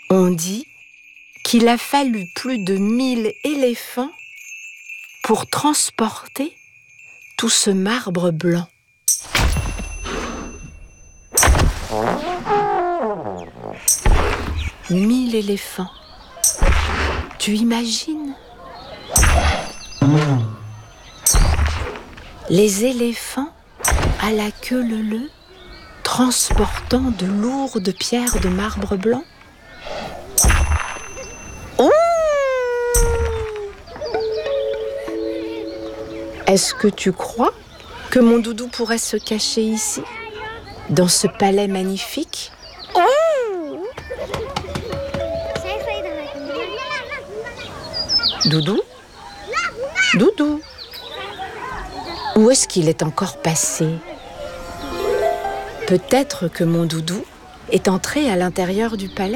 On dit qu'il a fallu plus de 1000 éléphants pour transporter tout ce marbre blanc. « 1000 éléphants. Tu imagines ? Les éléphants à la queue leu-leu, transportant de lourdes pierres de marbre blanc. Est-ce que tu crois que mon doudou pourrait se cacher ici, dans ce palais magnifique ? Doudou ? Doudou ? Où est-ce qu'il est encore passé ? Peut-être que mon doudou est entré à l'intérieur du palais ?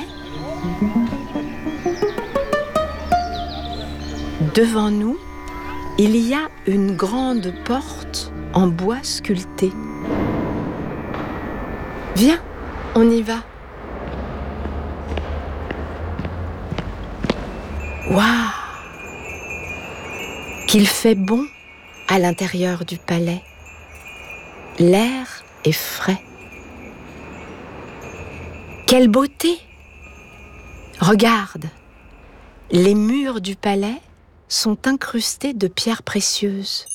Devant nous, il y a une grande porte en bois sculpté. Viens, on y va. Waouh ! Qu'il fait bon à l'intérieur du palais. L'air est frais. Quelle beauté ! Regarde, les murs du palais sont incrustés de pierres précieuses.